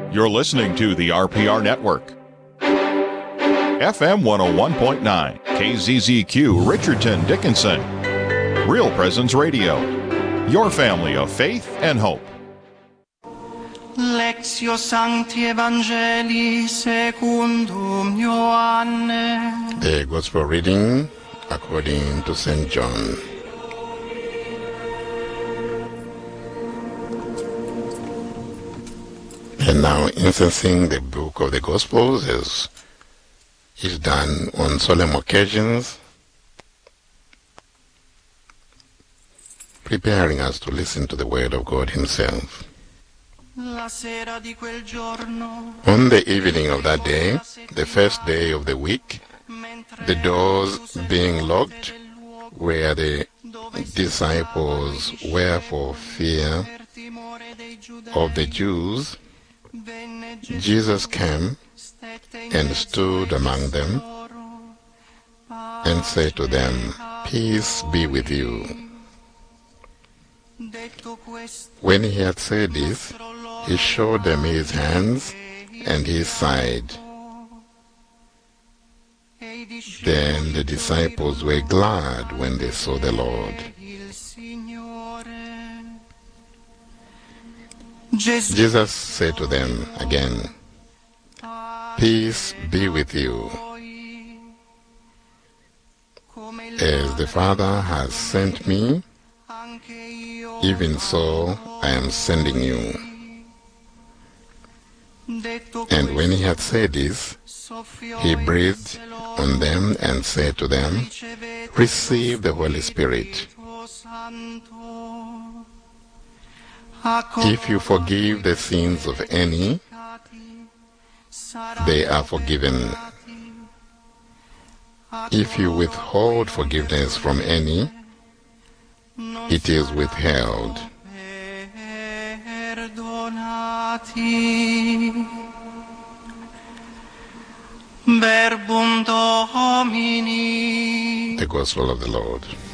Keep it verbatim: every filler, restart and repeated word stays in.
You're listening to the R P R Network. F M one oh one point nine, K Z Z Q, Richardson, Dickinson. Real Presence Radio. Your family of faith and hope. Lectio Sancti Evangelii secundum Ioanne. The Gospel reading according to Saint John. And now, incensing the book of the Gospels as is done on solemn occasions, preparing us to listen to the word of God himself. La sera di quel giorno, On the evening of that day, the first day of the week, the doors being locked where the disciples were for fear of the Jews, Jesus came and stood among them and said to them, "Peace be with you." When he had said this, he showed them his hands and his side. Then the disciples were glad when they saw the Lord. Jesus said to them again, "Peace be with you. As the Father has sent me, even so I am sending you." And when he had said this, he breathed on them and said to them, "Receive the Holy Spirit. If you forgive the sins of any, they are forgiven. If you withhold forgiveness from any, it is withheld." Verbum Domini. The Gospel of the Lord.